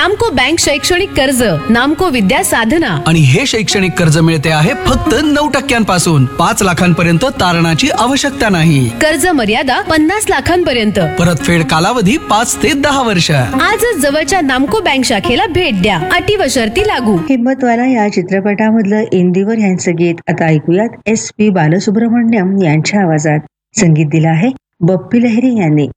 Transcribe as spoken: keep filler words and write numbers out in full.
नामको बँक शैक्षणिक कर्ज, नामको विद्या साधना. आणि हे शैक्षणिक कर्ज मिळते आहे फक्त नऊ टक्क्यांपासून. पाच लाखांपर्यंत तारणाची आवश्यकता नाही. कर्ज मर्यादा पन्नास लाखांपर्यंत. परतफेड कालावधी पाच ते दहा वर्ष. आजच जवळच्या नामको बँक शाखेला भेट द्या. अटी व शर्ती लागू. हिम्मतवाला या चित्रपटामधलं इंदिवर यांचं गीत आता ऐकूयात एस पी बालसुब्रमण्यम यांच्या आवाजात. संगीत दिलं आहे बप्पी लहिरी यांनी.